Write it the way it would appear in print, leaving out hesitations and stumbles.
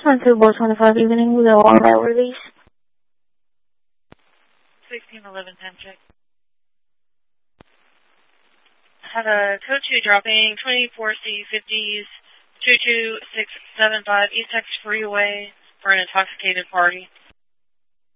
Sunset Board 25 evening with a all-night release. 1611 10 check. Have a code 2 dropping 24C50s 22675 East Texas Freeway for an intoxicated party.